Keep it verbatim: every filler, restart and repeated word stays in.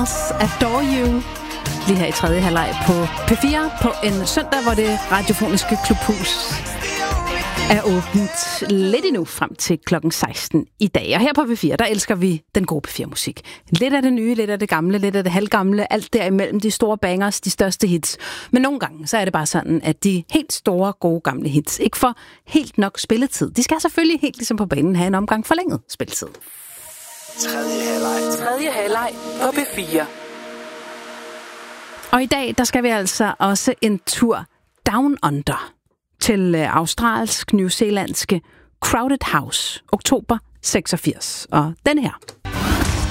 Else Adore You. Lige her i tredje halvleg på P fire på en søndag, hvor det radiofoniske klubhus er åbent lidt endnu frem til klokken seksten i dag. Og her på P fire, der elsker vi den gode P fire-musik. Lidt af det nye, lidt af det gamle, lidt af det halvgamle, alt derimellem de store bangers, de største hits. Men nogle gange, så er det bare sådan, at de helt store, gode gamle hits ikke får helt nok spilletid. De skal selvfølgelig helt ligesom på banen have en omgang forlænget spilletid. Tredje halvleg. Tredje halvleg på P fire. Og i dag, der skal vi altså også en tur down under til australsk-newzealandske Crowded House, oktober seksogfirs. Og den her.